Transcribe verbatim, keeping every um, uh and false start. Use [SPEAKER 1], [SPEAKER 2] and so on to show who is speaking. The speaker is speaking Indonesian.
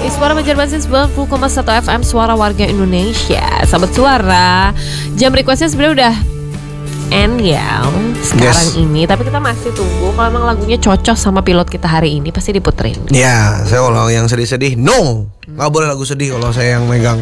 [SPEAKER 1] Di Suara Banjarmasin sembilan puluh koma satu F M, Suara Warga Indonesia. Sahabat Suara, jam requestnya sebenarnya udah end ya sekarang
[SPEAKER 2] Yes.
[SPEAKER 1] ini. Tapi kita masih tunggu. Kalau emang lagunya cocok sama pilot kita hari ini, pasti diputerin.
[SPEAKER 2] Ya, saya kalau yang sedih-sedih, no, nggak boleh lagu sedih kalau saya yang megang.